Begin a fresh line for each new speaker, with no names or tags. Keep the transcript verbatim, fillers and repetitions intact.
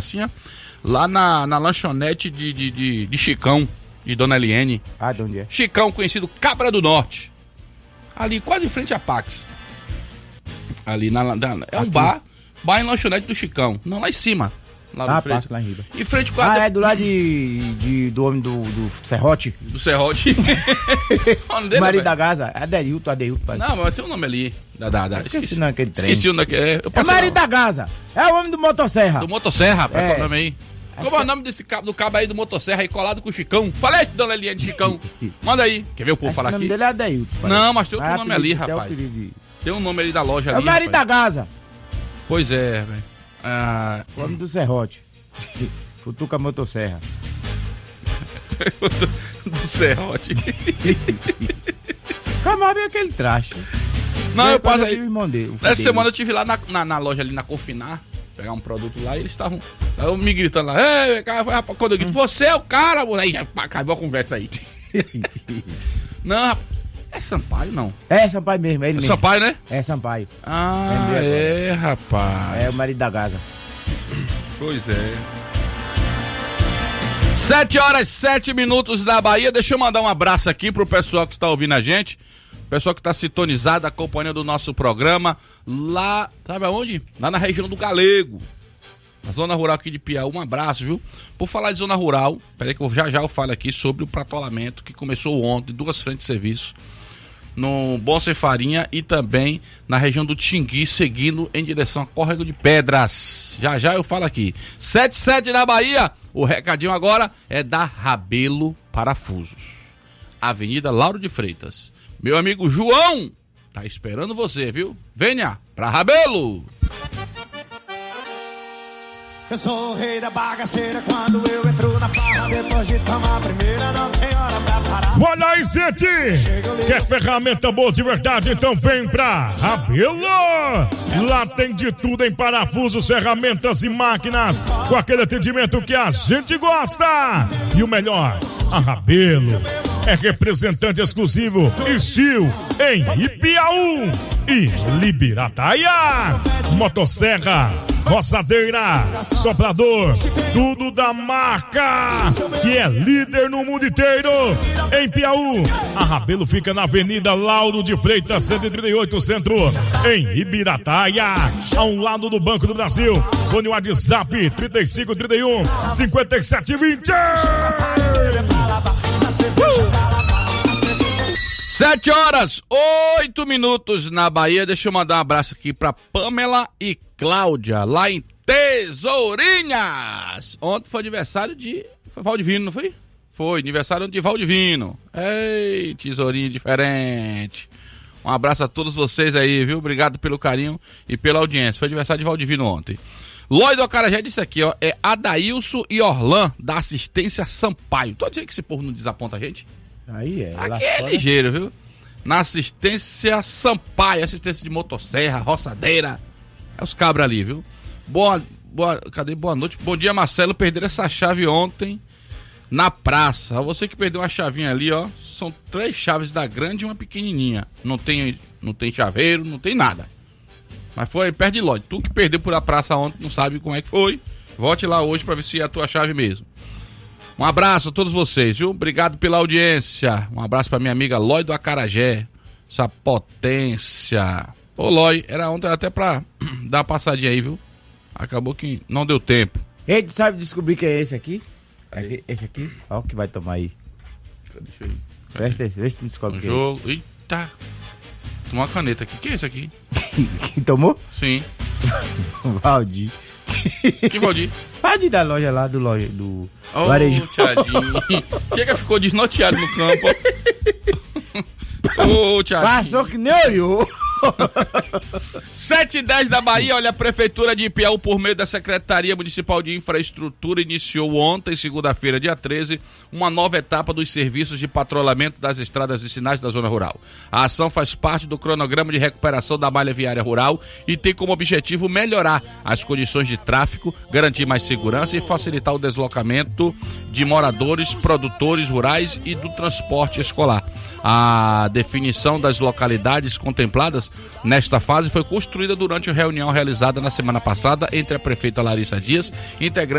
pracinha, lá na, na lanchonete de, de, de, de Chicão, de Dona Eliene.
Ah, de onde é?
Chicão, conhecido Cabra do Norte. Ali, quase em frente à Pax. Ali, na, na é um
Aqui.
bar, bar em lanchonete do Chicão. Não, lá em cima. Lá
Ah,
no frente.
Pax, lá em Riba.
Em frente com a...
Ah, é do lado de, de, do homem do, do Serrote?
Do Serrote. O nome dele,
Marido
rapaz?
da Gaza. É Adeilton, Adeilton. parece.
Não, mas tem um nome ali. Da, da, da.
Esqueci não, aquele trem.
Esqueci o nome. É, eu
É
passei
marido
lá.
da Gaza. É o homem do Motosserra.
Do Motosserra, rapaz.
É.
Qual é o nome aí? Como é o nome desse cabo, do cabo aí do Motosserra aí colado com o Chicão? Falei, Dona Eliane Chicão. Manda aí. Quer ver o povo
Acho
falar
que o nome
aqui?
dele é Adeilton. parece.
Não, mas tem outro
Ah,
nome ali,
apelido, tem o
rapaz.
apelido de-
Tem um nome ali da loja
É
ali.
o marido da
rapaz.
Gaza.
Pois é, velho. Ah,
O homem do Serrote. Futuca Motosserra.
do Serrote.
Camava aquele traste.
Não, eu
Depois
passo
vi o
aí.
irmão dele, o filho
Essa
dele.
semana eu estive lá na, na, na loja ali na Confinar, pegar um produto lá e eles estavam. Eu me gritando lá, ei, cara, rapaz, quando eu grito, você é o cara, moço. Aí já pá, acabou a conversa aí. Não, rapaz, é Sampaio não.
É Sampaio mesmo, é ele
É
mesmo.
Sampaio, né?
É Sampaio.
Ah,
Lembrei agora.
é, rapaz.
É o marido da Gaza.
Pois é. Sete horas, sete minutos da Bahia. Deixa eu mandar um abraço aqui pro pessoal que está ouvindo a gente. Pessoal que está sintonizado, acompanhando o nosso programa. Lá, sabe aonde? Lá na região do Galego. Na zona rural aqui de Piauí. Um abraço, viu? Por falar de zona rural, peraí que eu, já já eu falo aqui sobre o pratolamento que começou ontem, duas frentes de serviço. No Bom Sem Farinha e também na região do Tingui, seguindo em direção a Córrego de Pedras. Já já eu falo aqui. sete sete na Bahia, o recadinho agora é da Rabelo Parafusos. Avenida Lauro de Freitas. Meu amigo João tá esperando você, viu? Venha pra Rabelo.
Eu sou o rei da bagaceira quando eu entro na farra. Depois de tomar a primeira, não tem hora pra parar.
Olha aí, gente! Quer ferramenta boa de verdade? Então vem pra Rabelo! Lá tem de tudo em parafusos, ferramentas e máquinas, com aquele atendimento que a gente gosta! E o melhor, a Rabelo é representante exclusivo Steel em Ipiaú e Libirataia. Motosserra, roçadeira, soprador, tudo da marca que é líder no mundo inteiro. Em Piauí, a Rabelo fica na Avenida Lauro de Freitas, cento e trinta e oito, Centro, em Ibirataia, ao lado do Banco do Brasil. Fone WhatsApp trinta e cinco, trinta e um, cinquenta e sete, vinte.
Sete horas, oito minutos na Bahia. Deixa eu mandar um abraço aqui pra Pamela e Cláudia, lá em Tesourinhas. Ontem foi aniversário de... Foi Valdivino, não foi? Foi, aniversário de Valdivino. Ei, tesourinho diferente. Um abraço a todos vocês aí, viu? Obrigado pelo carinho e pela audiência. Foi aniversário de Valdivino ontem. Lói do Acarajé disse aqui, ó, é Adailson e Orlan, da assistência Sampaio. Tô dizendo que esse povo não desaponta a gente?
Aí é. lá
Aqui é
fora.
ligeiro, viu? Na assistência Sampaio, assistência de motosserra, roçadeira. É os cabras ali, viu? Boa, boa, cadê? Boa noite. Bom dia, Marcelo. Perderam essa chave ontem na praça. Você que perdeu uma chavinha ali, ó. São três chaves da grande e uma pequenininha. Não tem, não tem chaveiro, não tem nada. Mas foi perto de loja. Tu que perdeu por a praça ontem, não sabe como é que foi. Volte lá hoje pra ver se é a tua chave mesmo. Um abraço a todos vocês, viu? Obrigado pela audiência. Um abraço pra minha amiga Lói do Acarajé. Essa potência. Ô, Lói, era ontem até pra dar uma passadinha aí, viu? Acabou que não deu tempo.
Ei, tu sabe descobrir que é esse aqui? Aqui, esse aqui? Ó, o que vai tomar aí.
Deixa eu ir.
Presta atenção, vê se tu descobre
No
que
jogo. Eita. Tomou uma caneta aqui. Que é isso aqui?
é esse. Quem tomou?
Sim.
Valdir.
Que Valdir?
Valdir da loja lá, do loja, do
Ô,
varejo.
Tiadinho. Chega, ficou desnorteado no campo. Ô, Tiadinho.
Passou que nem olhou.
sete e dez da Bahia, olha, a Prefeitura de Ipiaú, por meio da Secretaria Municipal de Infraestrutura, iniciou ontem, segunda-feira, dia treze, uma nova etapa dos serviços de patrulhamento das estradas e sinais da zona rural. A ação faz parte do cronograma de recuperação da malha viária rural e tem como objetivo melhorar as condições de tráfego, garantir mais segurança e facilitar o deslocamento de moradores, produtores rurais e do transporte escolar. A definição das localidades contempladas nesta fase foi construída durante a reunião realizada na semana passada entre a prefeita Larissa Dias, integrante